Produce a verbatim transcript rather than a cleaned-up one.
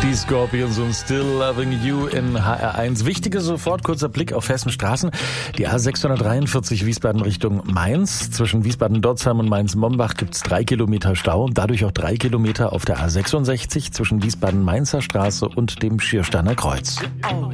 Die Scorpions und Still Loving You in H R eins. Wichtige sofort, kurzer Blick auf Hessenstraßen. Die A sechshundertdreiundvierzig Wiesbaden Richtung Mainz. Zwischen Wiesbaden-Dotzheim und Mainz-Mombach gibt's drei Kilometer Stau. Dadurch auch drei Kilometer auf der A sechsundsechzig zwischen Wiesbaden-Mainzer Straße und dem Schiersteiner Kreuz.